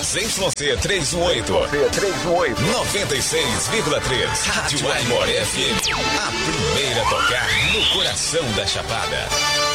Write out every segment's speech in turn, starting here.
ZYC 318. 96,3. Rádio Aimoré FM. A primeira a tocar no coração da Chapada.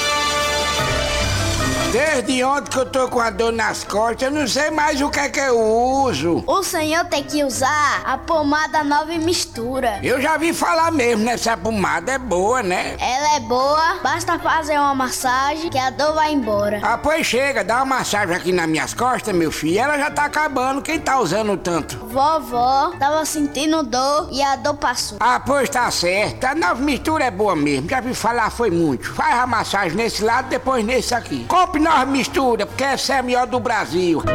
Desde ontem que eu tô com a dor nas costas, eu não sei mais o que é que eu uso. O senhor tem que usar a pomada Nova Mistura. Eu já vi falar mesmo nessa pomada, é boa, né? Ela é boa, basta fazer uma massagem que a dor vai embora. Ah, pois chega, dá uma massagem aqui nas minhas costas, meu filho. Ela já tá acabando, quem tá usando tanto? Vovó tava sentindo dor e a dor passou. Ah, pois tá certo, a Nova Mistura é boa mesmo, já vi falar foi muito. Faz a massagem nesse lado, depois nesse aqui. Compre Nova Mistura, porque essa é a melhor do Brasil.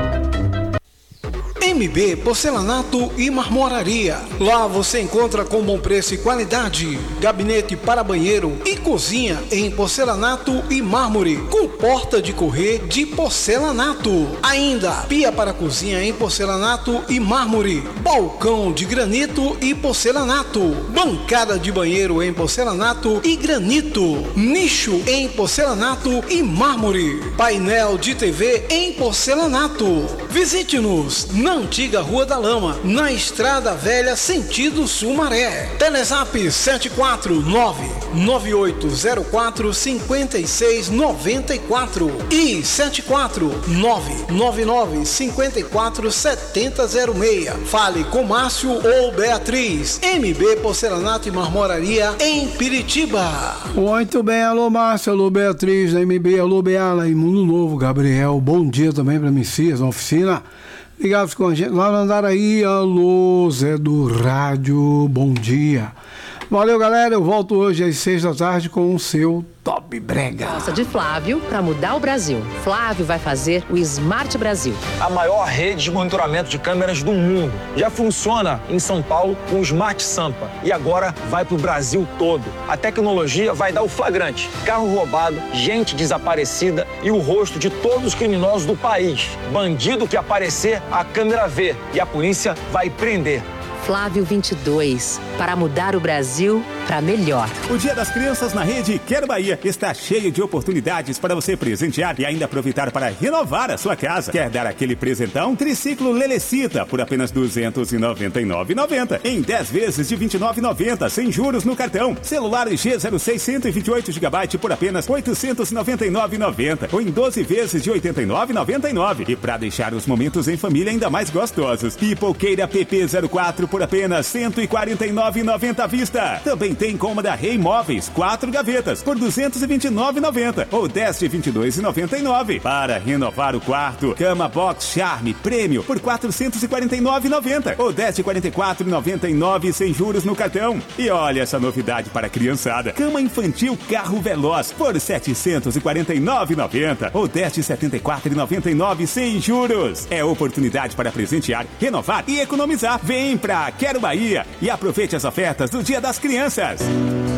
MB Porcelanato e Marmoraria. Lá você encontra com bom preço e qualidade. Gabinete para banheiro e cozinha em porcelanato e mármore, com porta de correr de porcelanato. Ainda pia para cozinha em porcelanato e mármore, balcão de granito e porcelanato, bancada de banheiro em porcelanato e granito, nicho em porcelanato e mármore, painel de TV em porcelanato. Visite-nos na antiga Rua da Lama, na Estrada Velha, sentido Sumaré. Telezap 749-9804-5694 e 749-9954-7006. Fale com Márcio ou Beatriz. MB Porcelanato e Marmoraria em Piritiba. Muito bem, alô Márcio, alô Beatriz da MB, alô Beala e Mundo Novo, Gabriel. Bom dia também para Messias, na oficina. Ligados com a gente lá no Andaraí, alô Zé do Rádio, bom dia. Valeu, galera, eu volto hoje às 6 da tarde com o seu Top Brega. Nossa, de Flávio para mudar o Brasil. Flávio vai fazer o Smart Brasil. A maior rede de monitoramento de câmeras do mundo. Já funciona em São Paulo com o Smart Sampa e agora vai para o Brasil todo. A tecnologia vai dar o flagrante. Carro roubado, gente desaparecida e o rosto de todos os criminosos do país. Bandido que aparecer, a câmera vê e a polícia vai prender. Flávio 22, para mudar o Brasil para melhor. O Dia das Crianças na Rede Quero Bahia está cheio de oportunidades para você presentear e ainda aproveitar para renovar a sua casa. Quer dar aquele presentão? Triciclo Lelecita por apenas R$ 299,90 em 10 vezes de R$ 29,90 sem juros no cartão. Celular G06 128 GB por apenas R$ 899,90 ou em 12 vezes de R$ 89,99. E para deixar os momentos em família ainda mais gostosos, Pipoqueira PP04 por apenas R$ 149,90 à vista. Também tem cômoda Rei Móveis, 4 gavetas, por R$ 229,90 ou 10 de R$ 22,99. Para renovar o quarto, cama box Charme Prêmio por R$ 449,90 ou 10 de R$ 44,99 sem juros no cartão. E olha essa novidade para a criançada, cama infantil Carro Veloz por R$ 749,90 ou 10 de R$ 74,99 sem juros. É oportunidade para presentear, renovar e economizar. Vem pra Quero Bahia e aproveite as ofertas do Dia das Crianças.